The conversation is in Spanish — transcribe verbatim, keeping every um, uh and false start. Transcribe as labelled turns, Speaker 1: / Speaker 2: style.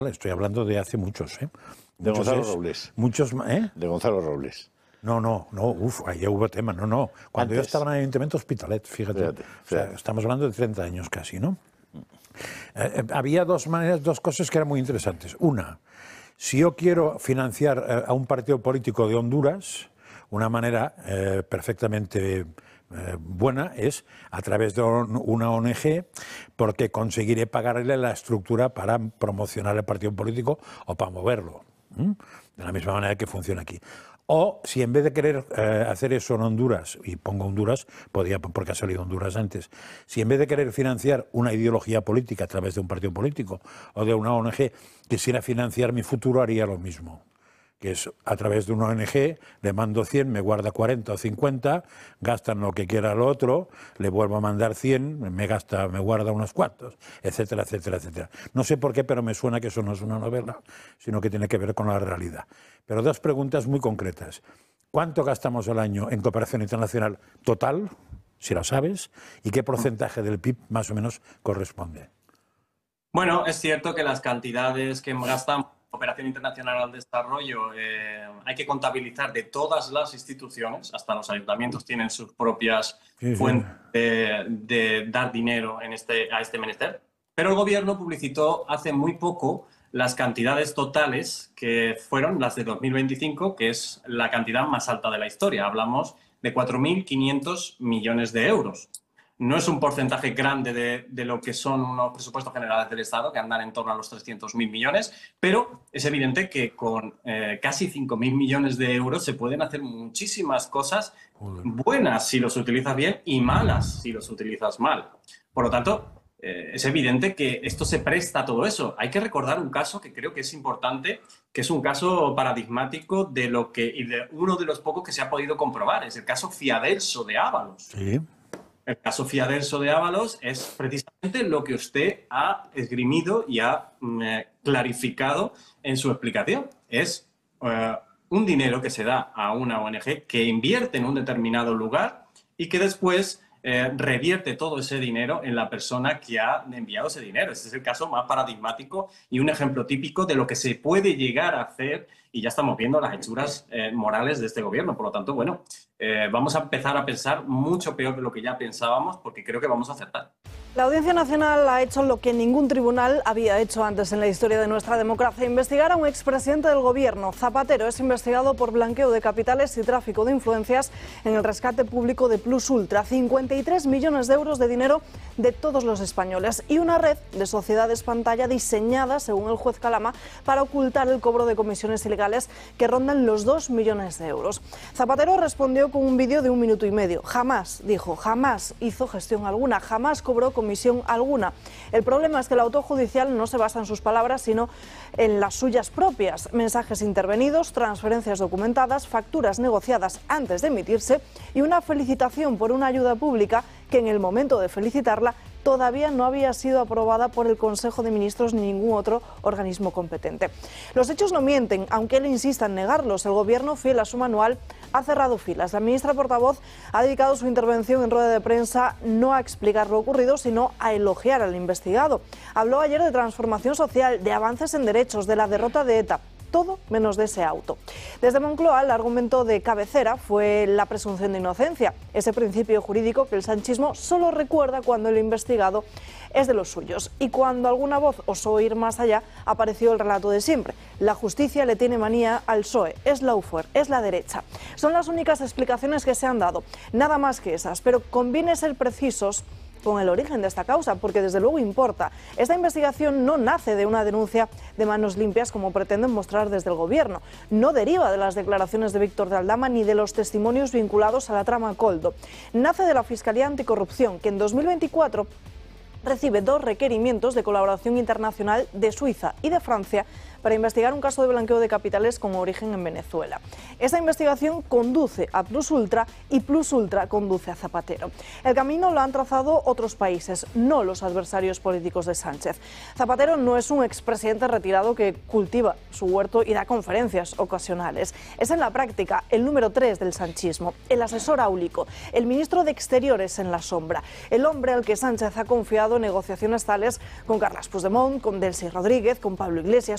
Speaker 1: Estoy hablando de hace muchos, ¿eh?
Speaker 2: De
Speaker 1: Muchos
Speaker 2: Gonzalo
Speaker 1: es,
Speaker 2: Robles.
Speaker 1: Muchos, ¿eh?
Speaker 2: De Gonzalo Robles.
Speaker 1: No, no, no, uff, ahí hubo tema, no, no. Cuando
Speaker 2: Antes.
Speaker 1: yo estaba en el Ayuntamiento Hospitalet, fíjate,
Speaker 2: Fíjate,
Speaker 1: o
Speaker 2: fíjate.
Speaker 1: sea, estamos hablando de treinta años casi, ¿no? Eh, eh, había dos maneras, dos cosas que eran muy interesantes. Una, si yo quiero financiar eh, a un partido político de Honduras, una manera eh, perfectamente eh, buena es a través de una O N G, porque conseguiré pagarle la estructura para promocionar el partido político o para moverlo. ¿Mm? De la misma manera que funciona aquí. O si en vez de querer eh, hacer eso en Honduras, y pongo Honduras, podía, porque ha salido Honduras antes, si en vez de querer financiar una ideología política a través de un partido político o de una O N G, quisiera financiar mi futuro, haría lo mismo. Que es a través de una O N G, le mando cien, me guarda cuarenta o cincuenta, gastan lo que quiera el otro, le vuelvo a mandar cien, me gasta, me guarda unos cuantos, etcétera, etcétera, etcétera. No sé por qué, pero me suena que eso no es una novela, sino que tiene que ver con la realidad. Pero dos preguntas muy concretas. ¿Cuánto gastamos al año en cooperación internacional total, si lo sabes, y qué porcentaje del P I B más o menos corresponde?
Speaker 3: Bueno, es cierto que las cantidades que gastamos Cooperación Internacional al Desarrollo eh, hay que contabilizar de todas las instituciones, hasta los ayuntamientos tienen sus propias sí, fuentes sí. De, de dar dinero en este, a este menester, pero el gobierno publicitó hace muy poco las cantidades totales que fueron las de dos mil veinticinco, que es la cantidad más alta de la historia. Hablamos de cuatro mil quinientos millones de euros. No es un porcentaje grande de, de lo que son unos presupuestos generales del Estado, que andan en torno a los trescientos mil millones, pero es evidente que con eh, casi cinco mil millones de euros se pueden hacer muchísimas cosas buenas si los utilizas bien y malas si los utilizas mal. Por lo tanto, eh, es evidente que esto se presta a todo eso. Hay que recordar un caso que creo que es importante, que es un caso paradigmático de lo que, y de uno de los pocos que se ha podido comprobar, es el caso Fiadelso de Ábalos.
Speaker 1: Sí.
Speaker 3: El caso Fiadelso de Ábalos es precisamente lo que usted ha esgrimido y ha eh, clarificado en su explicación. Es eh, un dinero que se da a una O N G que invierte en un determinado lugar y que después eh, revierte todo ese dinero en la persona que ha enviado ese dinero. Ese es el caso más paradigmático y un ejemplo típico de lo que se puede llegar a hacer, y ya estamos viendo las hechuras eh, morales de este gobierno. Por lo tanto, bueno, eh, vamos a empezar a pensar mucho peor de lo que ya pensábamos, porque creo que vamos a acertar.
Speaker 4: La Audiencia Nacional ha hecho lo que ningún tribunal había hecho antes en la historia de nuestra democracia: investigar a un expresidente del gobierno. Zapatero es investigado por blanqueo de capitales y tráfico de influencias en el rescate público de Plus Ultra. cincuenta y tres millones de euros de dinero de todos los españoles y una red de sociedades pantalla diseñada, según el juez Calama, para ocultar el cobro de comisiones ilegales que rondan los dos millones de euros. Zapatero respondió con un vídeo de un minuto y medio. Jamás, dijo, jamás hizo gestión alguna, jamás cobró comisión alguna. El problema es que el auto judicial no se basa en sus palabras, sino en las suyas propias. Mensajes intervenidos, transferencias documentadas, facturas negociadas antes de emitirse y una felicitación por una ayuda pública que en el momento de felicitarla todavía no había sido aprobada por el Consejo de Ministros ni ningún otro organismo competente. Los hechos no mienten, aunque él insista en negarlos. El Gobierno, fiel a su manual, ha cerrado filas. La ministra portavoz ha dedicado su intervención en rueda de prensa no a explicar lo ocurrido, sino a elogiar al investigado. Habló ayer de transformación social, de avances en derechos, de la derrota de ETA. Todo menos de ese auto. Desde Moncloa, el argumento de cabecera fue la presunción de inocencia, ese principio jurídico que el sanchismo solo recuerda cuando el investigado es de los suyos. Y cuando alguna voz osó ir más allá, apareció el relato de siempre. La justicia le tiene manía al P S O E, es lawfare, es la derecha. Son las únicas explicaciones que se han dado, nada más que esas, pero conviene ser precisos con el origen de esta causa, porque desde luego importa. Esta investigación no nace de una denuncia de manos limpias, como pretenden mostrar desde el Gobierno. No deriva de las declaraciones de Víctor de Aldama ni de los testimonios vinculados a la trama Coldo. Nace de la Fiscalía Anticorrupción, que en dos mil veinticuatro recibe dos requerimientos de colaboración internacional de Suiza y de Francia para investigar un caso de blanqueo de capitales con origen en Venezuela. Esta investigación conduce a Plus Ultra y Plus Ultra conduce a Zapatero. El camino lo han trazado otros países, no los adversarios políticos de Sánchez. Zapatero no es un expresidente retirado que cultiva su huerto y da conferencias ocasionales. Es en la práctica el número tres del sanchismo, el asesor áulico, el ministro de Exteriores en la sombra, el hombre al que Sánchez ha confiado negociaciones tales con Carles Puigdemont, con Delcy Rodríguez, con Pablo Iglesias,